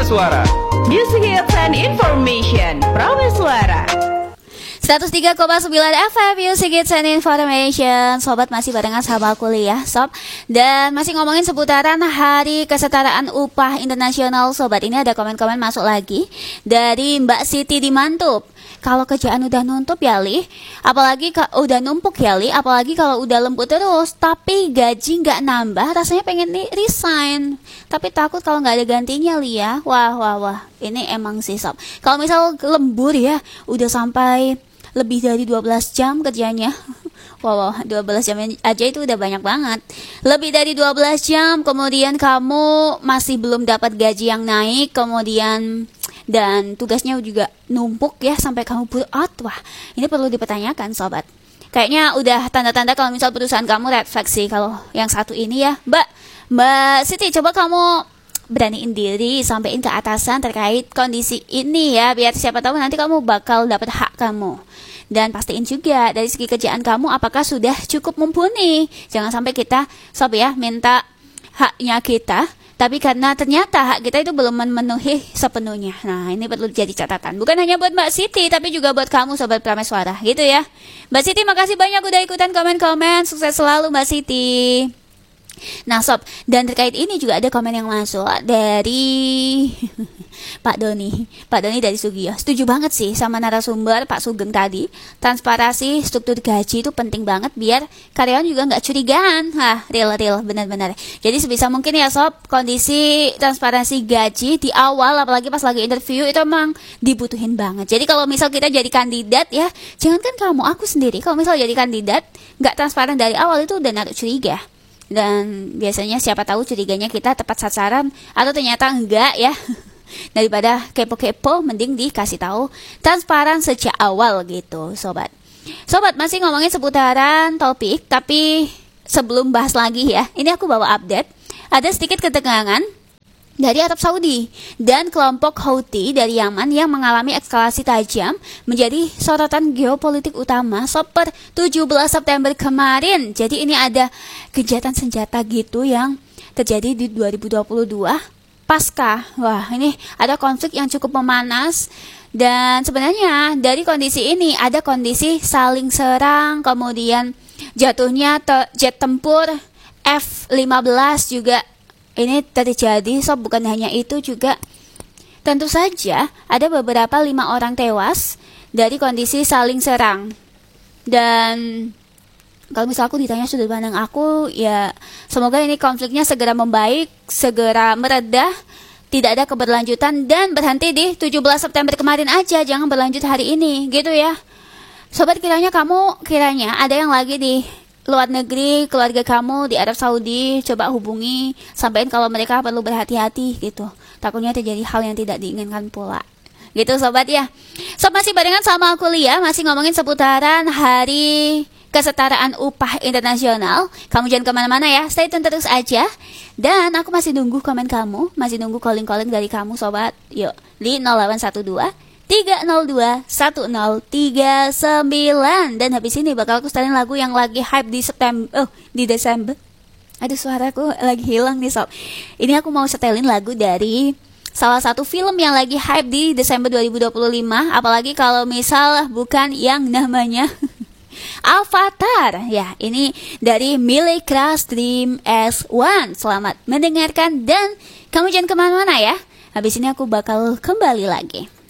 Prameswara. Music Hits and Information Prameswara 103,9 FM Music Hits and Information. Sobat masih barengan sama kuliah Sob. Dan masih ngomongin seputaran Hari Kesetaraan Upah Internasional. Sobat, ini ada komen-komen masuk lagi dari Mbak Siti di Mantup. Kalau kerjaan udah numpuk ya Li, apalagi udah numpuk ya Li, apalagi kalau udah lembut terus, tapi gaji nggak nambah, rasanya pengen resign. Tapi takut kalau nggak ada gantinya Li ya. Wah, ini emang sih Sob. Kalau misal lembur ya, udah sampai lebih dari 12 jam kerjanya. Wow, 12 jam aja itu udah banyak banget. Lebih dari 12 jam, kemudian kamu masih belum dapat gaji yang naik, kemudian dan tugasnya juga numpuk ya sampai kamu burn out. Wah, ini perlu dipertanyakan Sobat. Kayaknya udah tanda-tanda kalau misal perusahaan kamu red flag sih kalau yang satu ini ya. Mbak Siti, coba kamu beraniin diri sampein ke atasan terkait kondisi ini ya, biar siapa tahu nanti kamu bakal dapat hak kamu. Dan pastiin juga dari segi kerjaan kamu apakah sudah cukup mumpuni. Jangan sampai kita Sob ya minta haknya kita, tapi karena ternyata hak kita itu belum memenuhi sepenuhnya. Nah, ini perlu jadi catatan. Bukan hanya buat Mbak Siti, tapi juga buat kamu Sobat Prameswara, gitu ya. Mbak Siti, makasih banyak udah ikutan komen-komen. Sukses selalu Mbak Siti. Nah Sob, dan terkait ini juga ada komen yang masuk dari Pak Doni dari Sugio. Setuju banget sih sama narasumber Pak Sugeng tadi. Transparansi struktur gaji itu penting banget biar karyawan juga nggak curigaan. Real benar-benar. Jadi sebisa mungkin ya Sob, kondisi transparansi gaji di awal apalagi pas lagi interview itu emang dibutuhin banget. Jadi kalau misal kita jadi kandidat ya, jangankan kamu, aku sendiri kalau misal jadi kandidat nggak transparan dari awal itu udah naruh curiga. Dan biasanya siapa tahu curiganya kita tepat sasaran atau ternyata enggak ya. Daripada kepo-kepo, mending dikasih tahu transparan sejak awal gitu Sobat. Sobat, masih ngomongin seputaran topik, tapi sebelum bahas lagi ya, ini aku bawa update. Ada sedikit ketegangan dari Arab Saudi dan kelompok Houthi dari Yaman yang mengalami eskalasi tajam menjadi sorotan geopolitik utama per 17 September kemarin. Jadi ini ada gencatan senjata gitu yang terjadi di 2022 pasca. Wah, ini ada konflik yang cukup memanas. Dan sebenarnya dari kondisi ini ada kondisi saling serang, kemudian jatuhnya jet tempur F-15 juga ini terjadi Sob. Bukan hanya itu juga tentu saja ada beberapa 5 orang tewas dari kondisi saling serang. Dan kalau misal aku ditanya sudut pandang aku ya, semoga ini konfliknya segera membaik, segera meredah, tidak ada keberlanjutan dan berhenti di 17 September kemarin aja, jangan berlanjut hari ini gitu ya Sobat. Kiranya ada yang lagi di luar negeri, keluarga kamu di Arab Saudi, coba hubungi, sampaikan kalau mereka perlu berhati-hati gitu. Takutnya terjadi hal yang tidak diinginkan pula. Gitu Sobat ya. Sob, masih barengan sama kuliah, masih ngomongin seputaran Hari Kesetaraan Upah Internasional. Kamu jangan kemana-mana ya, stay tune terus aja. Dan aku masih nunggu komen kamu, masih nunggu calling-calling dari kamu Sobat. Yuk, di 0812 302 1039. Dan habis ini bakal aku setelin lagu yang lagi hype di Desember. Aduh, suaraku lagi hilang nih Sob. Ini aku mau setelin lagu dari salah satu film yang lagi hype di Desember 2025. Apalagi kalau misal bukan yang namanya Avatar. Ya, ini dari Miley Cyrus Dream S1. Selamat mendengarkan dan kamu jangan kemana-mana ya. Habis ini aku bakal kembali lagi.